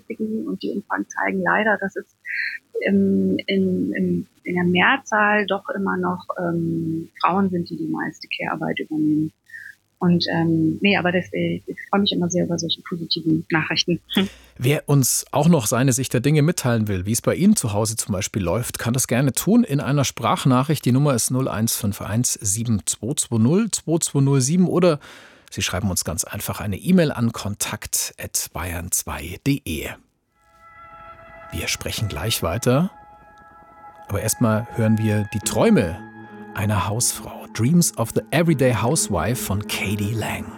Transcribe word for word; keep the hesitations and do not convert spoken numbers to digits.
Statistiken und die Umfragen zeigen leider, dass es im, in, in, in der Mehrzahl doch immer noch ähm, Frauen sind, die die meiste Care-Arbeit übernehmen. Und ähm, nee, aber das, ich, ich freue mich immer sehr über solche positiven Nachrichten. Hm. Wer uns auch noch seine Sicht der Dinge mitteilen will, wie es bei Ihnen zu Hause zum Beispiel läuft, kann das gerne tun in einer Sprachnachricht. Die Nummer ist null eins fünf eins sieben zwei zwei null zwei zwei null sieben oder Sie schreiben uns ganz einfach eine E-Mail an kontakt at bayern zwei punkt de. Wir sprechen gleich weiter, aber erstmal hören wir die Träume einer Hausfrau. Dreams of the Everyday Housewife von K D. Lang.